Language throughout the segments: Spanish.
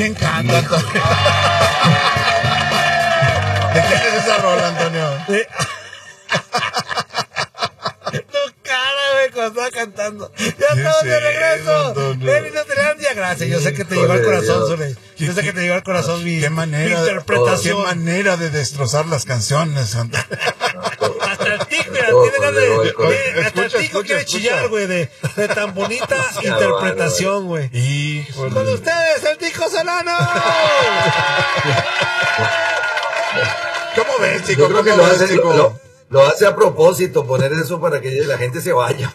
¿Quién canta, Antonio? ¿De quién es esa rola, Antonio? Tu cara, güey, cuando estaba cantando. Ya estamos de regreso. Ven y no te Finlandia, gracias. Yo sé que te llegó al corazón, Zule. Yo sé que te llegó al corazón mi interpretación. Qué manera de destrozar las canciones, Antonio. Hasta el tico, hasta el tico quiere chillar, güey, de tan bonita interpretación, güey. Híjole. Con ustedes, el Tico Solano. ¿Cómo ves, chico? Yo creo que lo hace a propósito, poner eso para que la gente se vaya.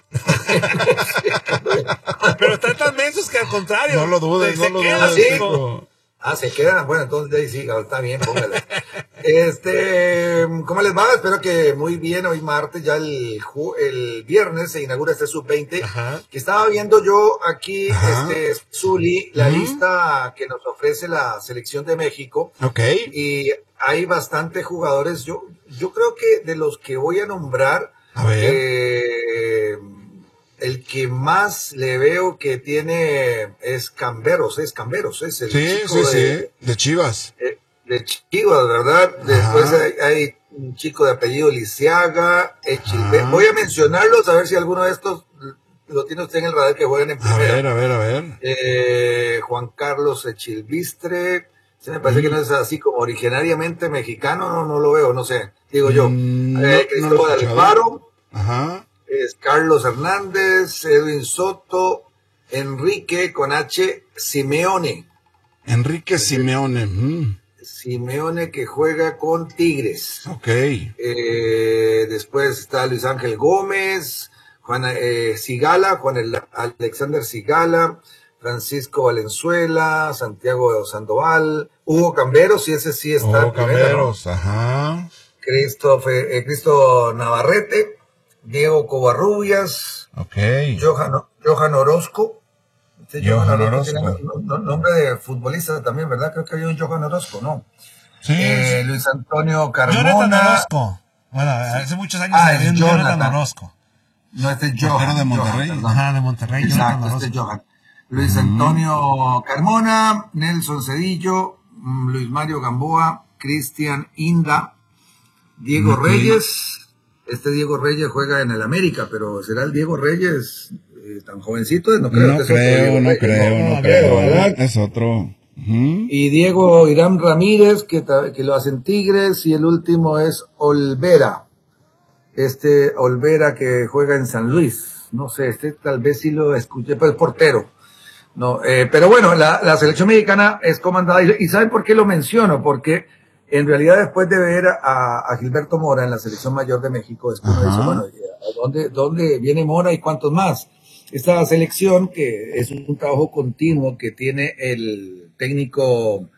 Pero están tan mensos que al contrario. No lo dudes, no lo dudes. Se quedan. Bueno, entonces ahí sí, está bien, póngale. ¿Cómo les va? Espero que muy bien. Hoy martes, ya el viernes se inaugura este sub-20. Ajá. Que estaba viendo yo aquí, Zuli, la lista que nos ofrece la selección de México. Ok. Y hay bastantes jugadores. Yo creo que de los que voy a nombrar, a ver. el que más le veo que tiene es Camberos, es el chico de Chivas. De Chivas, ¿verdad? Después hay un chico de apellido Lisiaga, voy a mencionarlos, a ver si alguno de estos lo tiene usted en el radar que juegan en primera. A ver. Juan Carlos Echilvistre, se me parece que no es así como originariamente mexicano, no lo veo, no sé, digo yo. Cristóbal Alfaro. Es Carlos Hernández, Edwin Soto, Enrique con H, Simeone. Enrique Simeone. Simeone que juega con Tigres. Ok. Después está Luis Ángel Gómez, Juan Alexander Sigala, Francisco Valenzuela, Santiago Sandoval, Hugo Camberos, y ese sí está. Hugo Camberos, Cristo Navarrete, Diego Covarrubias, Johan Orozco. Johan Orozco. Tiene nombre de futbolista también, ¿verdad? Creo que había un Johan Orozco, ¿no? Sí. Luis Antonio Carmona. Jonathan Orozco. Bueno, hace muchos años había un Jonathan Orozco. No, este es Johan. De Monterrey. De Monterrey. Exacto, este es Johan. Luis Antonio Carmona, Nelson Cedillo, Luis Mario Gamboa, Cristian Inda, Diego Reyes. Este Diego Reyes juega en el América, pero ¿será el Diego Reyes tan jovencito? No creo. No creo. Es otro. Y Diego Irán Ramírez, que lo hacen Tigres, y el último es Olvera. Olvera que juega en San Luis. No sé, tal vez sí lo escuché, pero es portero. No, pero bueno, la selección mexicana es comandada, y ¿saben por qué lo menciono? Porque en realidad, después de ver a Gilberto Mora en la selección mayor de México, después uno dice, bueno, ¿dónde viene Mora y cuántos más? Esta selección, que es un trabajo continuo que tiene el técnico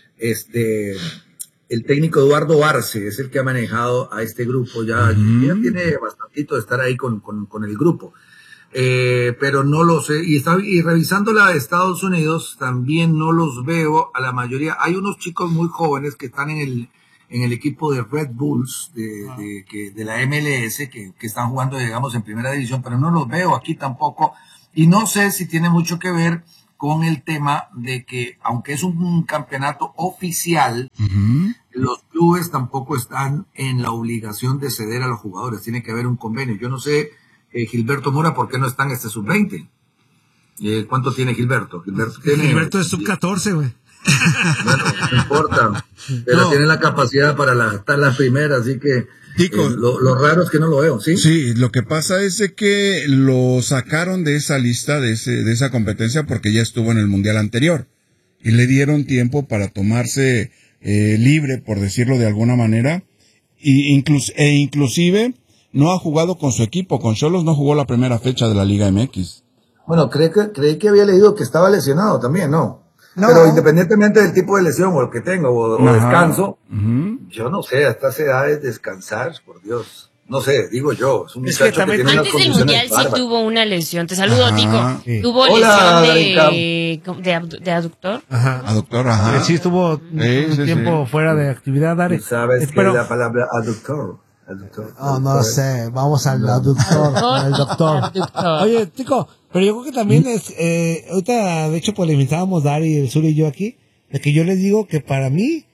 Eduardo Arce, es el que ha manejado a este grupo, ya tiene bastantito de estar ahí con el grupo. Pero no lo sé, y revisando la de Estados Unidos, también no los veo a la mayoría. Hay unos chicos muy jóvenes que están en el equipo de Red Bulls, de la MLS, que están jugando, digamos, en primera división, pero no los veo aquí tampoco, y no sé si tiene mucho que ver con el tema de que, aunque es un campeonato oficial, los clubes tampoco están en la obligación de ceder a los jugadores, tiene que haber un convenio. Yo no sé, Gilberto Mora, ¿por qué no está en este sub-20? ¿Cuánto tiene Gilberto? Gilberto es sub-14, güey. Bueno, no importa, pero tiene la capacidad para estar la primera, así que lo raro es que no lo veo, ¿sí? Sí, lo que pasa es de que lo sacaron de esa lista, de esa competencia, porque ya estuvo en el Mundial anterior, y le dieron tiempo para tomarse libre, por decirlo de alguna manera, inclusive no ha jugado con su equipo, con Xolos no jugó la primera fecha de la Liga MX. Bueno, creí que había leído que estaba lesionado también, ¿no? Pero independientemente del tipo de lesión o el que tenga o descanso, yo no sé, a estas edades descansar, por Dios. No sé, digo yo, es un muchacho que tiene unas antes del Mundial sí tuvo una lesión. Te saludo, Tico. Sí. Tuvo lesión de aductor. Aductor, Sí, estuvo un tiempo fuera de actividad, Dari. ¿Sabes qué es la palabra aductor? No sé, vamos al aductor, al doctor. Oye, Tico, pero yo creo que también ahorita de hecho polemizábamos Dari, el Sur y yo aquí, de que yo les digo que para mí,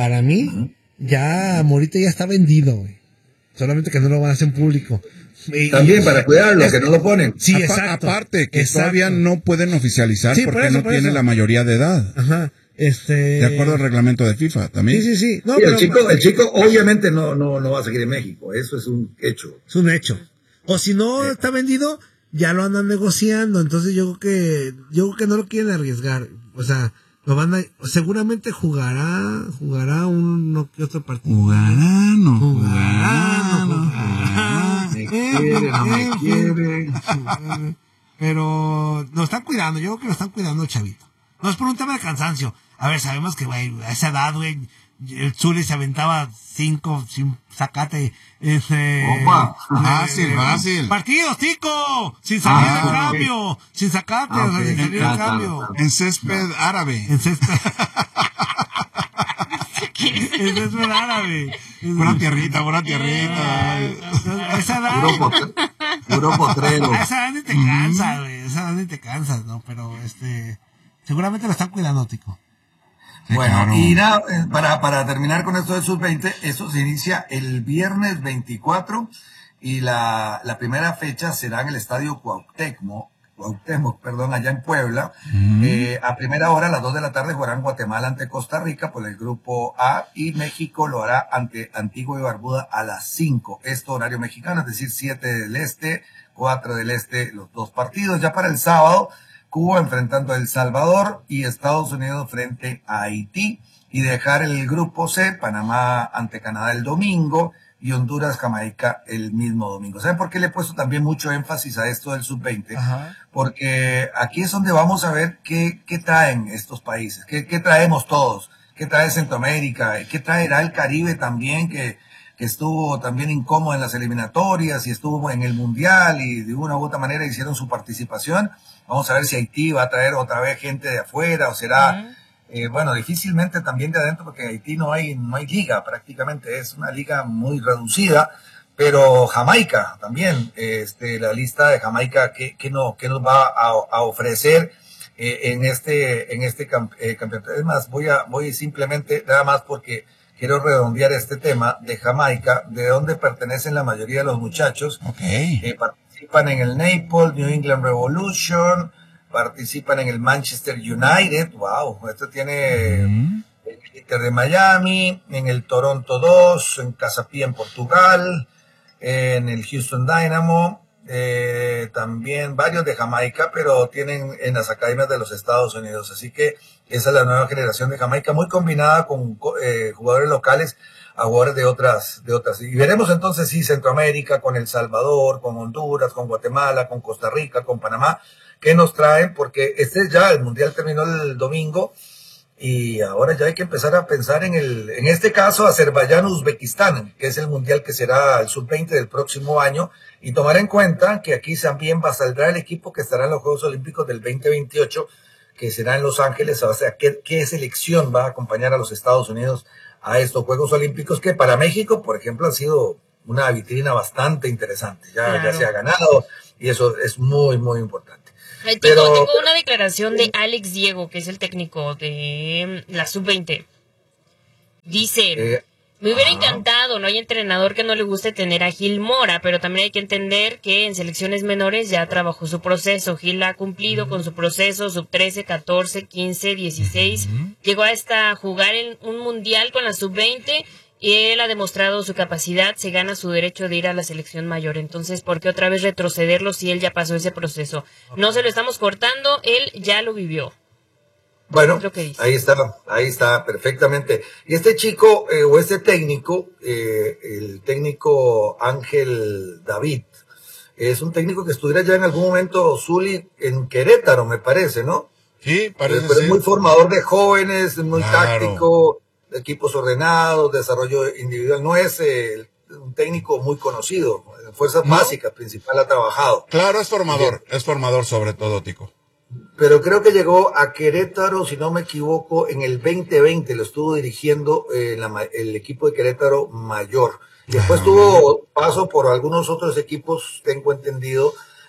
ya Morita ya está vendido, güey. Solamente que no lo van a hacer en público. También para cuidarlo, que no lo ponen. Sí, exacto. Aparte, que todavía no pueden oficializar porque no tiene la mayoría de edad. Ajá. De acuerdo al reglamento de FIFA también. Sí. No, sí, pero el chico obviamente no va a seguir en México. Eso es un hecho. Es un hecho. O si no está vendido, ya lo andan negociando. Entonces yo creo que no lo quieren arriesgar. O sea, seguramente jugará uno que otro partido. Jugará. Me quiere, no me quiere. Pero lo están cuidando, yo creo que lo están cuidando el chavito. No es por un tema de cansancio. A ver, sabemos que, güey, a esa edad, güey, el Zuli se aventaba 5 sin sacate. Opa, fácil. Partidos, tico, sin salir de cambio, sin sacate, sin salir de cambio. En césped árabe. En césped árabe. Buena tierrita. Esa edad. Puro potrero. A esa edad ni te cansas, güey. Esa edad ni te cansas, ¿no? Pero seguramente lo están cuidando, tico. Bueno, claro. Y nada, para terminar con esto del sub-20, eso se inicia el viernes 24 y la primera fecha será en el estadio Cuauhtémoc, allá en Puebla. A primera hora, a las 2 de la tarde, jugarán Guatemala ante Costa Rica por el grupo A y México lo hará ante Antigua y Barbuda a las 5. Esto horario mexicano, es decir, 7 del este, 4 del este, los dos partidos. Ya para el sábado, Cuba enfrentando a El Salvador y Estados Unidos frente a Haití, y dejar el grupo C, Panamá ante Canadá el domingo y Honduras, Jamaica el mismo domingo. ¿Saben por qué le he puesto también mucho énfasis a esto del sub-20? Ajá. Porque aquí es donde vamos a ver qué traen estos países, qué traemos todos, qué trae Centroamérica, qué traerá el Caribe también, que estuvo también incómodo en las eliminatorias y estuvo en el Mundial y de una u otra manera hicieron su participación. Vamos a ver si Haití va a traer otra vez gente de afuera o será, bueno, difícilmente también de adentro, porque en Haití no hay liga prácticamente, es una liga muy reducida, pero Jamaica también, la lista de Jamaica, ¿qué nos va a ofrecer en este campeonato? Es más, voy simplemente, nada más porque quiero redondear este tema de Jamaica, de donde pertenecen la mayoría de los muchachos. Participan en el Naples, New England Revolution, participan en el Manchester United, wow, esto tiene el Inter de Miami, en el Toronto 2, en Casapía en Portugal, en el Houston Dynamo, también varios de Jamaica, pero tienen en las academias de los Estados Unidos, así que esa es la nueva generación de Jamaica, muy combinada con jugadores locales a jugadores de otras, y veremos entonces si Centroamérica, con El Salvador, con Honduras, con Guatemala, con Costa Rica, con Panamá, ¿qué nos traen? Porque el Mundial terminó el domingo, y ahora ya hay que empezar a pensar en este caso, Azerbaiyán-Uzbekistán, que es el Mundial que será el sub-20 del próximo año, y tomar en cuenta que aquí también saldrá el equipo que estará en los Juegos Olímpicos del 2028, que será en Los Ángeles. O sea, ¿qué selección va a acompañar a los Estados Unidos a estos Juegos Olímpicos, que para México, por ejemplo, ha sido una vitrina bastante interesante? Ya se ha ganado, y eso es muy, muy importante. Tengo una declaración de Alex Diego, que es el técnico de la sub-20. Dice, me hubiera encantado, no hay entrenador que no le guste tener a Gil Mora, pero también hay que entender que en selecciones menores ya trabajó su proceso. Gil ha cumplido con su proceso, sub-13, 14, 15, 16. Llegó hasta jugar en un mundial con la sub-20 y él ha demostrado su capacidad, se gana su derecho de ir a la selección mayor. Entonces, ¿por qué otra vez retrocederlo si él ya pasó ese proceso? No se lo estamos cortando, él ya lo vivió. Bueno, ahí está perfectamente. Y este chico, o este técnico, el técnico Ángel David, es un técnico que estuviera ya en algún momento, Zuli, en Querétaro, me parece, ¿no? Sí, parece pero ser. Es muy formador de jóvenes, muy táctico, equipos ordenados, desarrollo individual. No es un técnico muy conocido, en fuerzas básicas principal ha trabajado. Claro, es formador sobre todo, Tico. Pero creo que llegó a Querétaro, si no me equivoco, en el 2020, lo estuvo dirigiendo el equipo de Querétaro mayor. Después tuvo paso por algunos otros equipos, tengo entendido,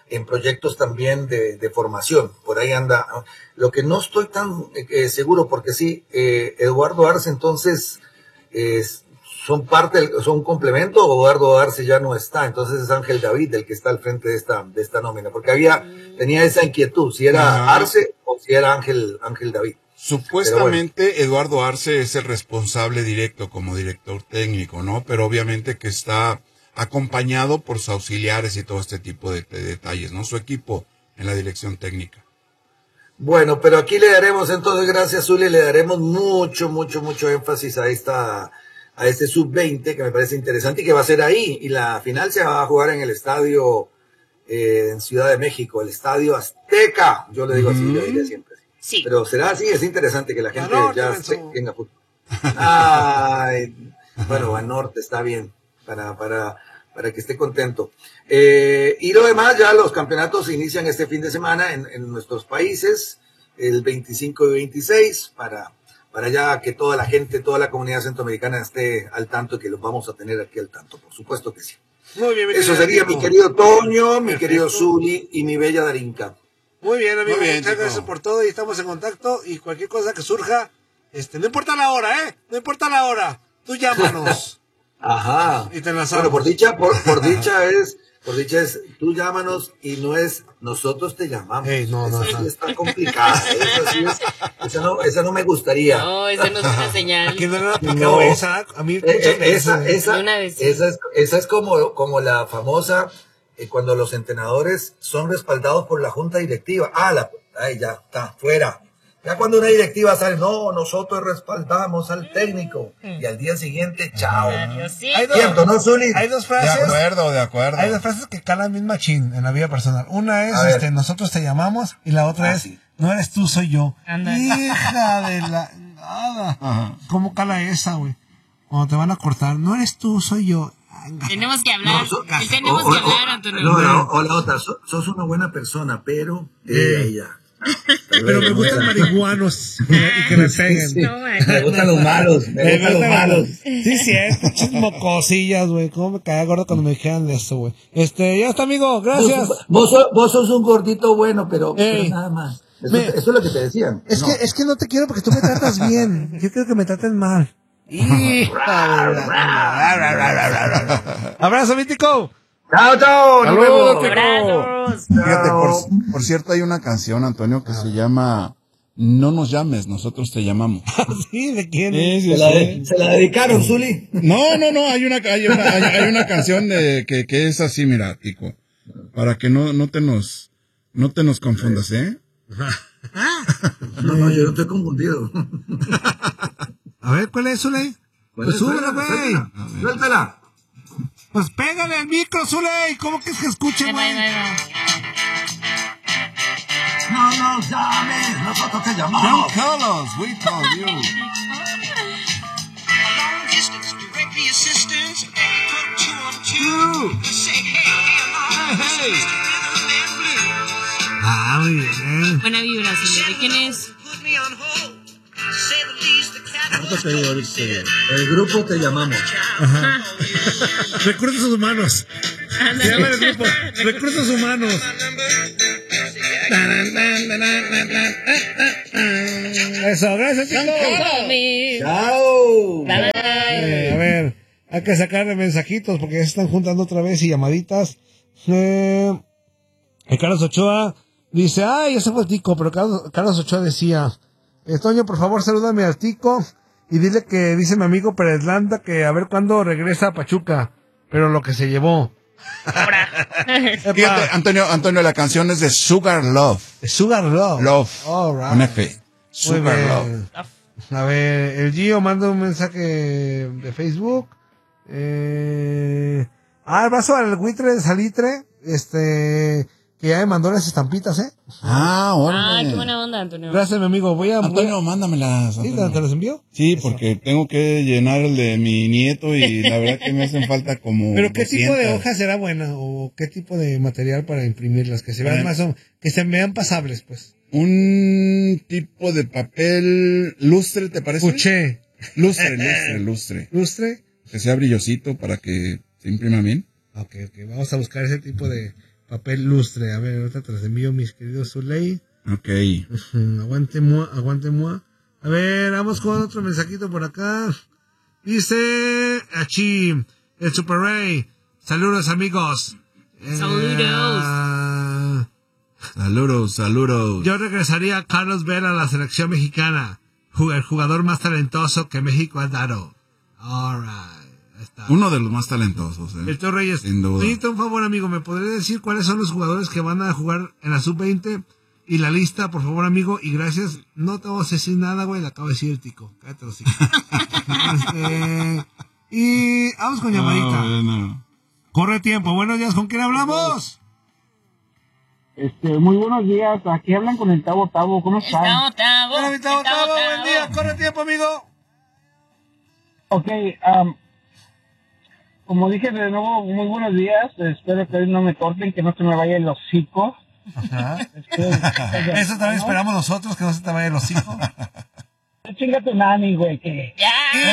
en proyectos también de formación. Por ahí anda. Lo que no estoy tan seguro, porque sí, Eduardo Arce entonces son un complemento, o Eduardo Arce ya no está, entonces es Ángel David el que está al frente de esta nómina, porque tenía esa inquietud, si era Arce o si era Ángel David. Supuestamente Eduardo Arce es el responsable directo como director técnico, ¿no? Pero obviamente que está acompañado por sus auxiliares y todo este tipo de detalles, ¿no? Su equipo en la dirección técnica. Bueno, pero aquí le daremos entonces, gracias Zuli, le daremos mucho énfasis a este sub-20 que me parece interesante y que va a ser ahí. Y la final se va a jugar en el estadio en Ciudad de México, el Estadio Azteca. Yo le digo así, yo diré siempre así. Sí. Pero será así, es interesante que la gente tenga fútbol. Ay, bueno, Banorte está bien para que esté contento. Y lo demás, ya los campeonatos se inician este fin de semana en nuestros países, el 25 y 26, para ya que toda la gente, toda la comunidad centroamericana esté al tanto y que los vamos a tener aquí al tanto, por supuesto que sí. Muy bien, eso sería mi querido Toño, mi querido Zuli y mi bella Darinka. Muy bien, amigo, Muy bien, muchas gracias por todo y estamos en contacto y cualquier cosa que surja, no importa la hora, no importa la hora, tú llámanos. Ajá. Y te enlazamos. Bueno, por dicha es, tú llámanos y no es nosotros te llamamos. No, sí está complicada. Esa no me gustaría. No, esa no es una señal. Aquí no le han aplicado esa. A mí esa es como la famosa cuando los entrenadores son respaldados por la junta directiva. Ya está, fuera. Ya cuando una directiva sale, no, nosotros respaldamos al técnico. Y al día siguiente, chao. Sí. ¿Cierto, no, Zuli? Hay dos frases. De acuerdo. Hay dos frases que calan bien machín en la vida personal. Una es, nosotros te llamamos, y la otra es, sí. no eres tú, soy yo. Anda. Hija de la... Nada. ¿Cómo cala esa, güey? Cuando te van a cortar, no eres tú, soy yo. Tenemos que hablar. Tenemos que hablar, Antonio. O la otra, sos una buena persona, pero... ya. Pero me gustan marihuanos y que me peguen. Sí. No, Me gustan los malos, me gustan los malos. Sí, cierto, mocosillas, güey. ¿Cómo me caía gordo cuando me dijeran eso, güey? Ya está, amigo, gracias. Vos sos un gordito bueno, pero nada más. Eso es lo que te decían. Es que no te quiero porque tú me tratas bien. Yo quiero que me traten mal. Abrazo, mítico. Chao, nos vemos. Abrazos. Fíjate, por cierto, hay una canción, Antonio, que se llama No nos llames, nosotros te llamamos. ¿Sí? ¿De quién? Se la dedicaron, Zuli. No, hay una canción que es así, mira, Tico, para que no te nos confundas, ¿eh? No, yo no estoy confundido. A ver, ¿cuál es, Zuli? Pues súbela, güey. Suéltala. Pues pégale al micro, Zuley. ¿Cómo que es que escuchen, güey? No nos llames, nosotros te llamamos. Don't call us, we call you. Muy bien. Buena vibra, señor. ¿De quién es? El grupo te llamamos. Ajá. Recursos humanos. Se llama el grupo Recursos Humanos. Eso, gracias, chicos. Chao. Bye, bye. A ver, hay que sacarle mensajitos porque ya se están juntando otra vez y llamaditas. Carlos Ochoa dice, ya se fue el Tico, pero Carlos Ochoa decía, Toño, por favor, salúdame al Tico y dile que dice mi amigo Pérez Landa que a ver cuándo regresa a Pachuca, pero lo que se llevó. Fíjate, Antonio, la canción es de Sugar Love. Sugar Love. Love. All right. Con F. Sugar Muy bien. Love. A ver, el Gio manda un mensaje de Facebook. El vaso al buitre de Salitre, que ya me mandó las estampitas, Órale. Qué buena onda, Antonio. Gracias, mi amigo. Antonio, mándamelas. ¿Sí? Antonio. ¿Te las envió? Sí, porque tengo que llenar el de mi nieto y la verdad que me hacen falta como ¿Pero qué 200. tipo de hoja será buena? ¿O qué tipo de material para imprimirlas? Que se vean que se vean pasables, pues. Un tipo de papel lustre, ¿te parece? Puché. Lustre. ¿Lustre? Que sea brillosito para que se imprima bien. Ok. Vamos a buscar ese tipo de papel lustre. A ver, ahorita te los envío, mis queridos Zuley. Ok. Aguante, mua. A ver, vamos con otro mensajito por acá. Dice, Achi, el Super Ray. Saludos, amigos. Saludos. Yo regresaría a Carlos Vela a la selección mexicana. El jugador más talentoso que México ha dado. Alright. Está. Uno de los más talentosos. Víctor Reyes, sin duda. necesito un favor, amigo. ¿Me podría decir cuáles son los jugadores que van a jugar en la sub-20? Y la lista, por favor, amigo. Y gracias. No te vamos a decir nada, güey. Le acabo de decir el tico. Cállate los hijos. Y vamos con llamadita. No. Corre tiempo. Buenos días. ¿Con quién hablamos? Muy buenos días. Aquí hablan con el Tavo. ¿Cómo están? Hola, mi Tavo. Buen día. Corre tiempo, amigo. Ok. Como dije de nuevo, muy buenos días. Espero que hoy no me corten, que no se me vaya el hocico. Ajá. Eso también esperamos nosotros, que no se te vaya el hocico. Chinga tu nani, güey, que... ¡Ya!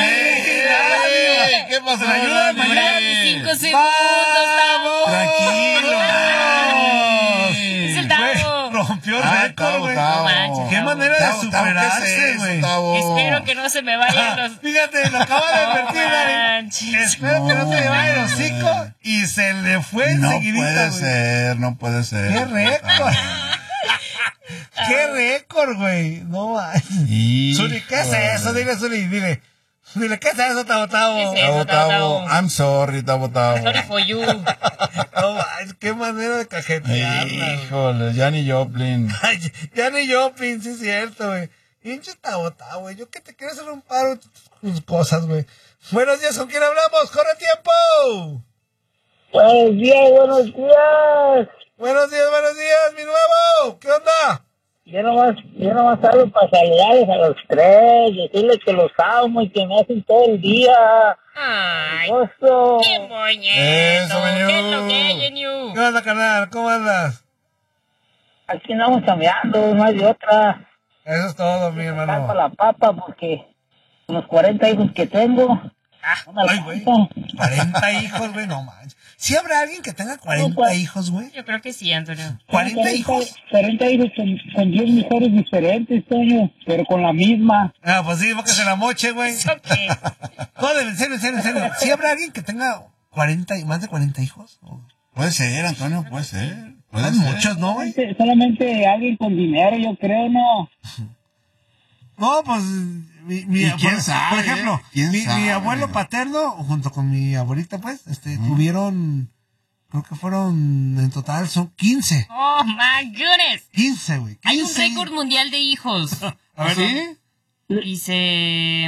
¿Qué pasa? ¿Me ayudan? ¡Me ayudan 5 segundos, Tavo! ¡Tranquilo! ¡Es el Tavo! Rompió el récord, güey. No manches, ¡Qué Tavo. manera de superarse, güey! Espero que no se me vayan los... Fíjate, lo acaba de advertir, No Dani. manches. Espero que no se me vaya el hocico. Y se le fue enseguidita, güey. No puede ser. ¡Qué récord! ¡Qué récord, güey! No manches. Zuli, ¿qué es eso? Dile, Zuli, dile, ¿qué es eso, Tavo? ¿Qué es eso, Tavo? I'm sorry, Tavo. Sorry for you. No manches, qué manera de cajetearla. Híjole, Janis Joplin. Ay, ya ni yo, sí es cierto, güey. Pinche Tavo, güey. Yo que te quiero hacer un paro tus cosas, güey. Buenos días, ¿con quién hablamos? ¡Corre tiempo! Buenos días. Buenos días, mi nuevo. ¿Qué onda? Yo nomás hablo para saludarles a los tres, decirles que los amo y que me hacen todo el día. Ay, Oso. qué moñeto. Eso, Benio. ¿Qué es lo que hay, Genio? ¿Qué onda, carnal? ¿Cómo andas? Aquí andamos cambiando, no hay de otra. Eso es todo, mi Calma hermano. la papa porque con los 40 hijos que tengo, no me Ay, güey. alcanza. 40 hijos, güey, no manches. ¿Sí habrá alguien que tenga 40 hijos, güey? Yo creo que sí, Antonio. 40 hijos. 40 hijos con 10 mujeres diferentes, Toño, pero con la misma. Ah, pues sí, porque se la moche, güey. ¿Eso qué? Joder, en serio. ¿Sí habrá alguien que tenga 40 y más de 40 hijos? Puede ser, Antonio, puede ser. Son muchos, ¿no, güey? Solamente alguien con dinero, yo creo, ¿no? No, pues ¿Y quién sabe? Por ejemplo, ¿Quién mi sabe? abuelo paterno, junto con mi abuelita, pues, tuvieron, creo que fueron, en total, son 15. Oh, my goodness. 15, güey. Hay un récord mundial de hijos. A ver, ¿sí? Dice...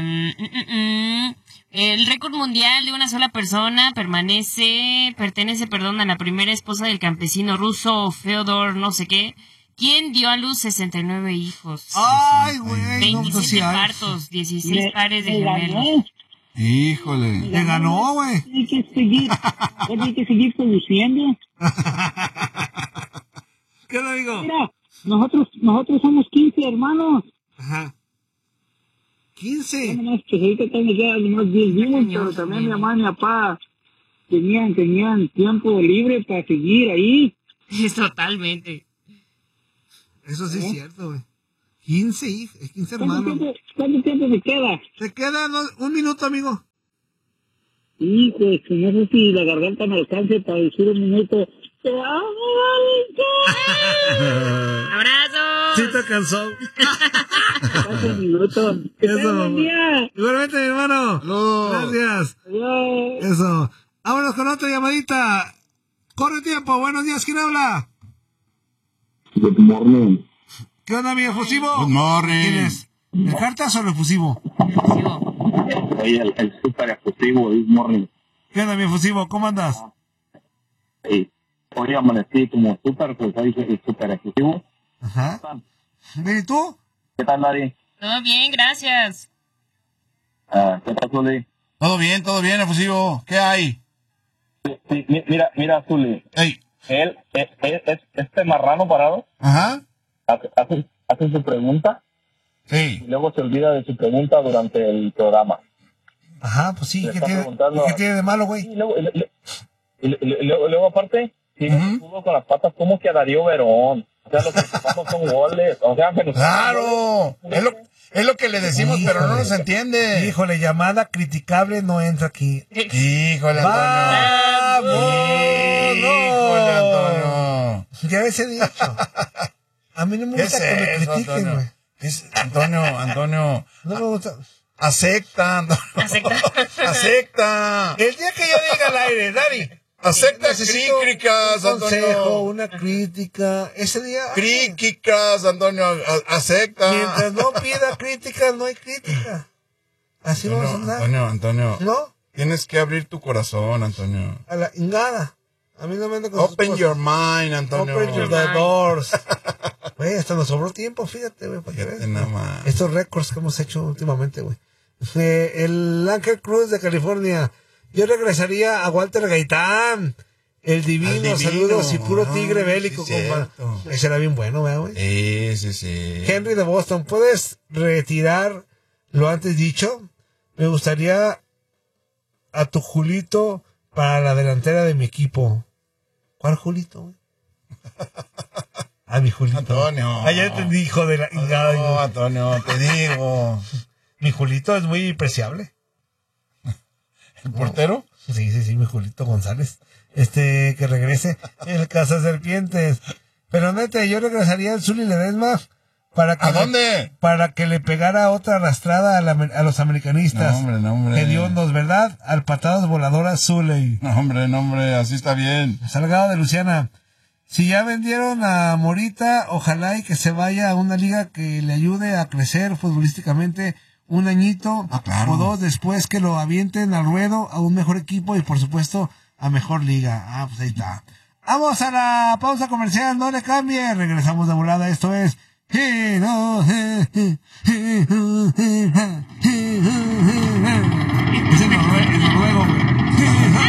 el récord mundial de una sola persona pertenece a la primera esposa del campesino ruso Feodor no sé qué, quien dio a luz 69 hijos. Ay, güey. 27 partos, 16 pares de gemelos. Híjole. Le ganó, güey. Hay que seguir produciendo. ¿Qué le digo? Mira, nosotros somos 15 hermanos. Ajá. 15. Nomás que ahorita tengo ya nomás 10 vivos, pero también mi mamá y mi papá tenían tiempo libre para seguir ahí. Es totalmente. Eso sí es cierto, güey. 15 hijos, 15 hermanos. ¿Cuánto tiempo me queda? Te queda un minuto, amigo. Hijo, no sé si la garganta me alcance para decir un minuto. ¡Te amo, ¡Abrazo! Sí te alcanzó. un minuto! Eso. Día. Igualmente, mi hermano. Saludos. Gracias. Adiós. Eso. Vámonos con otra llamadita. Corre tiempo. Buenos días. ¿Quién habla? Good morning. ¿Qué onda, mi efusivo? Good morning. ¿Quién es? ¿El cartas o el efusivo? Soy el super efusivo, good morning. ¿Qué onda, mi efusivo? ¿Cómo andas? Sí. Hoy amanecí como super, pues soy el super efusivo. Ajá. ¿Bien, y tú? ¿Qué tal, Dari? Todo bien, gracias. ¿Qué tal, Zuli? Todo bien, efusivo. ¿Qué hay? Sí, mira, Zuli. Ey. Este marrano parado Ajá. hace su pregunta Sí. y luego se olvida de su pregunta durante el programa. Ajá, pues sí. Le ¿Qué está tiene, preguntando- ¿qué tiene de malo, güey? Y luego aparte, si no se pudo con las patas, ¿cómo que a Darío Verón? O sea, lo que ocupamos son goles. O sea, pero Claro, es lo que le decimos, Híjole. pero no nos entiende. Híjole, llamada criticable no entra aquí. Híjole, Antonio. Híjole, Antonio. Ya ves he dicho. A mí no me ¿Qué gusta es que me eso, critiquen, Antonio? güey. ¿Qué es? Antonio. No me gusta. Acepta, Antonio. Acepta. El día que yo diga al aire, Dani, Acepta necesito críticas, un consejo, Antonio. una crítica. Ese día, Críticas, Antonio. Acepta. mientras no pida críticas, no hay crítica. Así vamos a andar. Antonio. ¿No? Tienes que abrir tu corazón, Antonio. A la ingada. A mí no me anda con sus Open cosas. your mind, Antonio. Open your doors. Güey, hasta nos sobró tiempo, fíjate, güey, para que Fíjate veas. nada más. Estos récords que hemos hecho últimamente, güey. El Ángel Cruz de California. Yo regresaría a Walter Gaitán. El divino, saludos y puro tigre bélico, sí, compa. cierto. Ese era bien bueno, güey. Sí. Henry de Boston, ¿puedes retirar lo antes dicho? Me gustaría a tu Julito para la delantera de mi equipo. ¿Cuál Julito, güey? A mi Julito. Antonio. Ah, ya entendí, hijo de la ingada. No, Antonio, te digo. Mi Julito es muy preciable. ¿El portero? Sí, mi Julito González. Que regrese el Cazaserpientes. Pero neta, yo regresaría al Zuli Ledesma para que ¿A dónde? para que le pegara otra arrastrada a los americanistas. No, hombre. Hediondos, ¿verdad? Al patadas voladoras Zuley. No, hombre, así está bien. Salgado de Luciana. Si ya vendieron a Morita, ojalá y que se vaya a una liga que le ayude a crecer futbolísticamente un añito claro. o dos después, que lo avienten al ruedo a un mejor equipo y por supuesto a mejor liga. Pues ahí está. Vamos a la pausa comercial, no le cambie. Regresamos de volada, esto es...